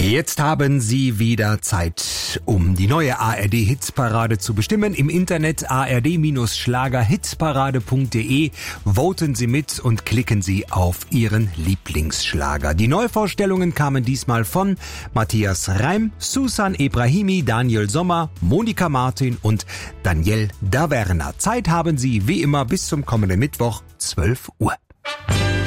Jetzt haben Sie wieder Zeit, um die neue ARD-Hitzparade zu bestimmen. Im Internet ard-schlager-hitparade.de. Voten Sie mit und klicken Sie auf Ihren Lieblingsschlager. Die Neuvorstellungen kamen diesmal von Matthias Reim, Susan Ebrahimi, Daniel Sommer, Monika Martin und Danielle Daverna. Zeit haben Sie wie immer bis zum kommenden Mittwoch, 12 Uhr.